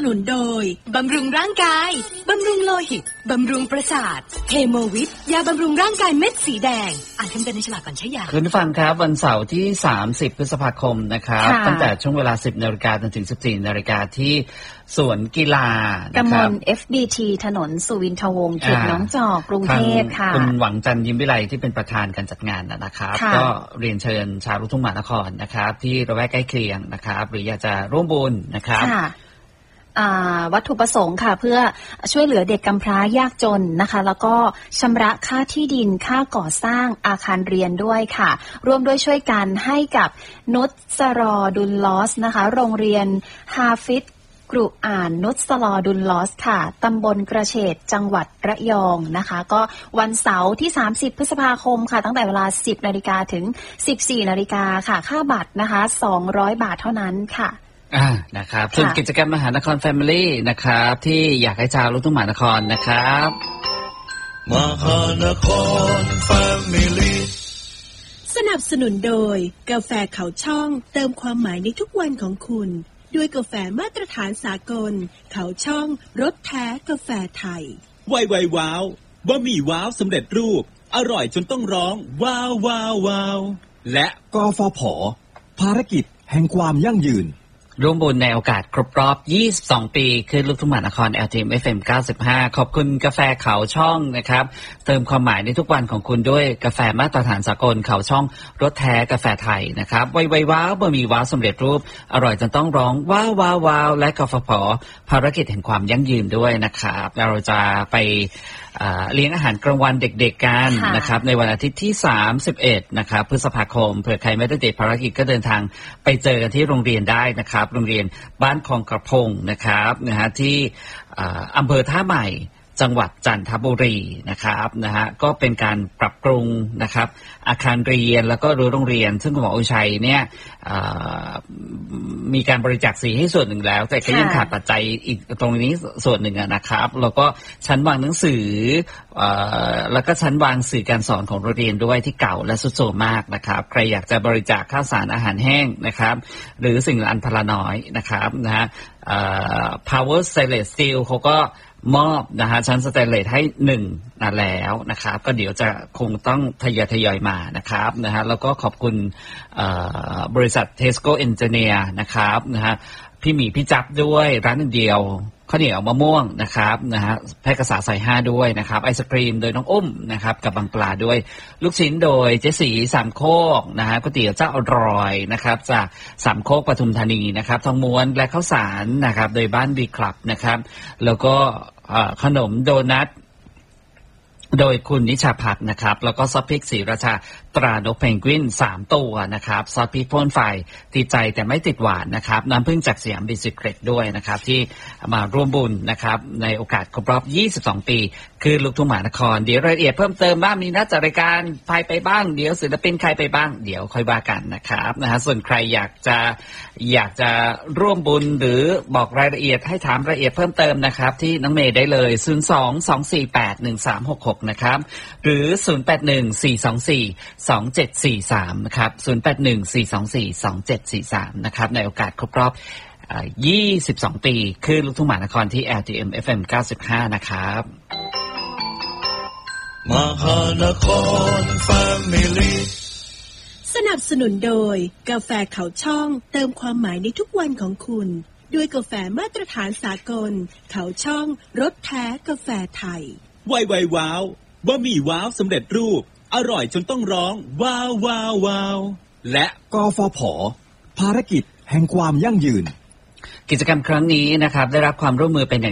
นุนโดยบำรุงร่างกายบำรุงโลหิตบำรุงประสาทเฮโมวิทยาบำรุงร่างกายเม็ดสีแดงอ่านคำเตือนในฉลากก่อนใช้ยาคุณผู้ฟังครับวันเสาร์ที่30พฤษภาคมนะครับตั้งแต่ช่วงเวลา 10:00 นจนถึง 14:00 นที่สวนกีฬาตำบล FBT ถนนสุวินทวงศ์เขตหนองจอกกรุงเทพค่ะคุณหวังจันทร์ยิ้มวิไลที่เป็นประธานการจัดงานนะครับก็เรียนเชิญชาวลูกทุ่งมหานครนะครับที่ระแวกใกล้เคียงนะครับหรืออยากจะร่วมบุญนะครับวัตถุประสงค์ค่ะเพื่อช่วยเหลือเด็กกำพร้ายากจนนะคะแล้วก็ชำระค่าที่ดินค่าก่อสร้างอาคารเรียนด้วยค่ะร่วมด้วยช่วยกันให้กับนุชสรอดุลลอสนะคะโรงเรียนฮาฟิซกรุอ่านนุชสรอดุลลอสค่ะตำบลกระเฉดจังหวัดระยองนะคะก็วันเสาร์ที่30พฤษภาคมค่ะตั้งแต่เวลา 10:00 นถึง 14:00 นค่ะค่าบัตรนะคะ200 บาทเท่านั้นค่ะนะครับส่วนกิจกรรมมหานครแฟมิลี่นะครับที่อยากให้ชาวลูกทุ่งมหานครนะครับมหานครแฟมิลี่สนับสนุนโดยกาแฟเขาช่องเติมความหมายในทุกวันของคุณด้วยกาแฟมาตรฐานสากลเขาช่องรสแท้กาแฟไทยไวว้าวบะหมี่ว้าวสำเร็จรูปอร่อยจนต้องร้องว้าวว้าวว้าวและกฟผ.ภารกิจแห่งความยั่งยืนร่วมบุญในโอกาสครบรอบ22 ปีคือลูกทุ่งมหานคร LTM FM 95ขอบคุณกาแฟเขาช่องนะครับเติมความหมายในทุกวันของคุณด้วยกาแฟมาตรฐานสากลเขาช่องรสแท้กาแฟไทยนะครับไวว้าวบะหมี่ว้าวสำเร็จรูปอร่อยจนต้องร้องว้าวว้าวว้าวและกฟผ.ภารกิจแห่งความยั่งยืนด้วยนะครับเราจะไปเลี้ยงอาหารกลางวันเด็กๆกันนะครับในวันอาทิตย์ที่31นะครับพฤษภาคมเผื่อใครไม่ได้ติดภารกิจก็เดินทางไปเจอกันที่โรงเรียนได้นะครับโรงเรียนบ้านคลองกระพงนะครับที่อำเภอท่าใหม่จังหวัดจันทบุรีนะครับก็เป็นการปรับปรุงนะครับอาคารเรียนแล้วก็รั้วโรงเรียนซึ่งคุณหมออุชัยเนี่ยมีการบริจาคสีให้ส่วนหนึ่งแล้วแต่ก็ยังขาดปัจจัยอีกตรงนี้ส่วนหนึ่งนะครับแล้วก็ชั้นวางหนังสือแล้วก็ชั้นวางสื่อการสอนของโรงเรียนด้วยที่เก่าและทรุดโทรมมากนะครับใครอยากจะบริจาคข้าวสารอาหารแห้งนะครับหรือสิ่งอันพลาน้อยนะครับPower Stainless Steel เขาก็มอบชั้นสแตนเลสให้1แล้วนะครับก็เดี๋ยวจะคงต้องทยอยมานะครับแล้วก็ขอบคุณบริษัท Tesco Engineer นะครับพี่หมีพี่จับด้วยร้านเดียวข้าวเหนียวมะม่วงนะครับแพร่กษาใส่5ด้วยนะครับไอศกรีมโดยน้องอุ้มนะครับกับบางปลาด้วยลูกชิ้นโดยเจ๊สีสามโคกก๋วยเตี๋ยวเจ้าอร่อยนะครับจากสามโคกปทุมธานีนะครับทองม้วนและข้าวสารนะครับโดยบ้านบีคลับนะครับแล้วก็ขนมโดนัทโดยคุณนิชาพัฒน์นะครับแล้วก็ซอสพริกศรีราชาตรานกเพนกวิน3ตัวนะครับซอสพริกพ่นไฟติดใจแต่ไม่ติดหวานนะครับน้ำผึ้งจากสยามบิสเกรตด้วยนะครับที่มาร่วมบุญนะครับในโอกาสครบรอบ22 ปีคือลูกทุ่งมหานครเดี๋ยวรายละเอียดเพิ่มเติมบ้างมีนัดจัดรายการใครไปบ้างเดี๋ยวศิลปินใครไปบ้างเดี๋ยวค่อยว่ากันนะครับส่วนใครอยากจะร่วมบุญหรือบอกรายละเอียดให้ถามรายละเอียดเพิ่มเติมนะครับที่น้องเมย์ได้เลย02-248-1366นะครับหรือ0814242743นะครับ0814242743นะครับในโอกาสครบรอบ22 ปีคือลูกทุ่งมหานครที่ LTM FM 95นะครับมหานครแฟมิลี่สนับสนุนโดยกาแฟเขาช่องเติมความหมายในทุกวันของคุณด้วยกาแฟมาตรฐานสากลเขาช่องรสแท้กาแฟไทยไวว้าวบะหมี่ว้าวสำเร็จรูปอร่อยจนต้องร้องว้าวว้าวว้าวและกฟผ.ภารกิจแห่งความยั่งยืนกิจกรรมครั้งนี้นะครับได้รับความร่วมมือเป็นอย่าง